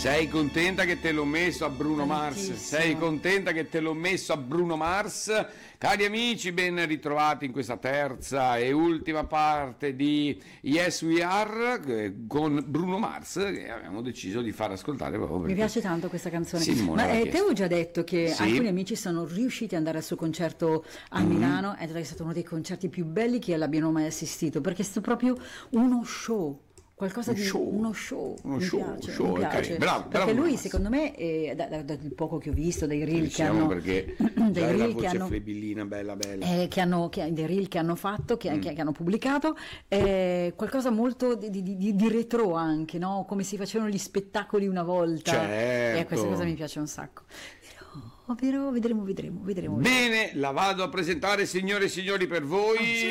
Sei contenta che te l'ho messo a Bruno Mars? Sei contenta che te l'ho messo a Bruno Mars? Cari amici, ben ritrovati in questa terza e ultima parte di Yes We Are con Bruno Mars, che abbiamo deciso di far ascoltare proprio perché mi piace tanto questa canzone. Simone Ma l'ha te chiesto. avevo già detto che Sì. alcuni amici sono riusciti ad andare al suo concerto a Milano ed è stato uno dei concerti più belli che l'abbiano mai assistito, perché è stato proprio uno show. Qualcosa Uno di show. uno show, Uno mi show, piace, show, mi è piace. carino. Bravo, Perché bravo, lui Mars. secondo me dal poco che ho visto dei reel che Diciamo hanno perché dei c'hai la reel che voce hanno flebillina bella bella. dei reel che hanno fatto, che hanno pubblicato, qualcosa molto di retro anche, no? Come si facevano gli spettacoli una volta. Certo. E questa cosa mi piace un sacco. Però vedremo. Bene, la vado a presentare, signore e signori, per voi.